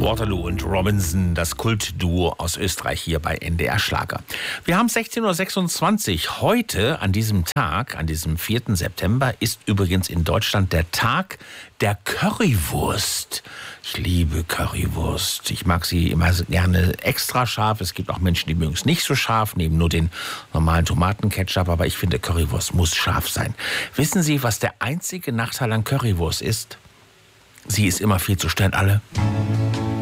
Waterloo und Robinson, das Kultduo aus Österreich hier bei NDR Schlager. Wir haben 16.26 Uhr. Heute, an diesem Tag, an diesem 4. September, ist übrigens in Deutschland der Tag der Currywurst. Ich liebe Currywurst. Ich mag sie immer gerne extra scharf. Es gibt auch Menschen, die mögen es nicht so scharf, nehmen nur den normalen Tomatenketchup. Aber ich finde, Currywurst muss scharf sein. Wissen Sie, was der einzige Nachteil an Currywurst ist? Sie ist immer viel zu schnell alle.